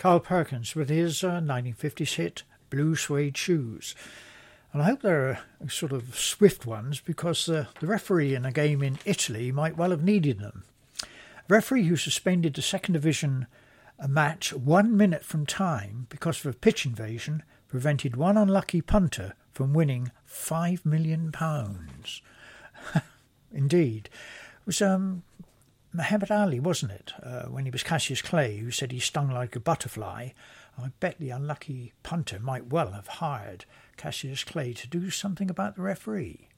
Carl Perkins with his 1950s hit Blue Suede Shoes. And I hope they're sort of swift ones, because the referee in a game in Italy might well have needed them. A referee who suspended the second division match 1 minute from time because of a pitch invasion prevented one unlucky punter from winning £5 million. Indeed. It was Muhammad Ali, wasn't it, when he was Cassius Clay, who said he stung like a butterfly. I bet the unlucky punter might well have hired Cassius Clay to do something about the referee.